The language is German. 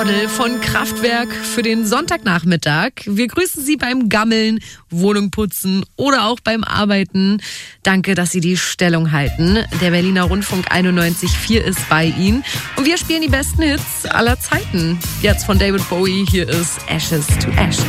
Model von Kraftwerk für den Sonntagnachmittag. Wir grüßen Sie beim Gammeln, Wohnung putzen oder auch beim Arbeiten. Danke, dass Sie die Stellung halten. Der Berliner Rundfunk 91.4 ist bei Ihnen. Und wir spielen die besten Hits aller Zeiten. Jetzt von David Bowie, hier ist Ashes to Ashes.